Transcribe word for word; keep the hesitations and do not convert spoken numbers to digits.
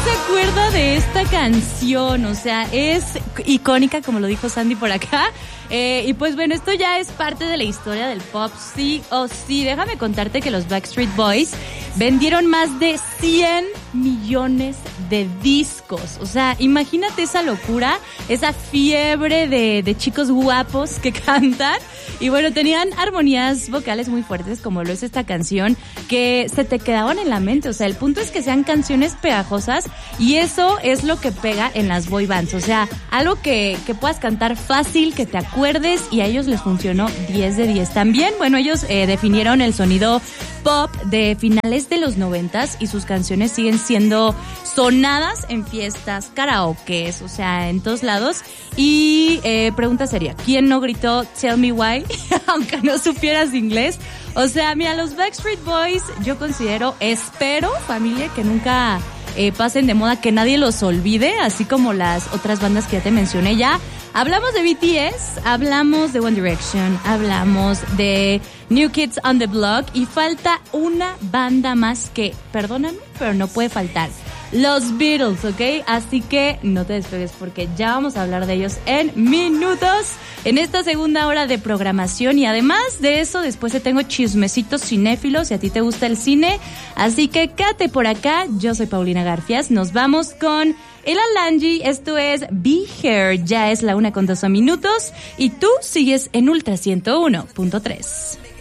se acuerda de esta canción? O sea, es icónica, como lo dijo Sandy por acá. Eh, y pues bueno, esto ya es parte de la historia del pop, sí o sí. Déjame contarte que los Backstreet Boys vendieron más de cien millones de discos. O sea, imagínate esa locura, esa fiebre de, de chicos guapos que cantan. Y bueno, tenían armonías vocales muy fuertes, como lo es esta canción, que se te quedaban en la mente. O sea, el punto es que sean canciones pegajosas y eso es lo que pega en las boy bands. O sea, algo que, que puedas cantar fácil, que te acuerdes, y a ellos les funcionó diez de diez. También, bueno, ellos eh, definieron el sonido pop de finales de los noventas y sus canciones siguen siendo sonadas en fiestas, karaokes, o sea, en todos lados. Y eh, pregunta seria, ¿quién no gritó Tell Me Why? Aunque no supieras inglés. O sea, mira, los Backstreet Boys yo considero, espero, familia, que nunca eh, pasen de moda, que nadie los olvide, así como las otras bandas que ya te mencioné ya. Hablamos de B T S, hablamos de One Direction, hablamos de New Kids on the Block y falta una banda más que, perdóname, pero no puede faltar. Los Beatles, ¿ok? Así que no te despegues porque ya vamos a hablar de ellos en minutos en esta segunda hora de programación. Y además de eso, después te tengo chismecitos cinéfilos si a ti te gusta el cine. Así que quédate por acá. Yo soy Paulina Garfias. Nos vamos con el Alangi. Esto es Be Here. Ya es la una con doce minutos y tú sigues en Ultra ciento uno punto tres.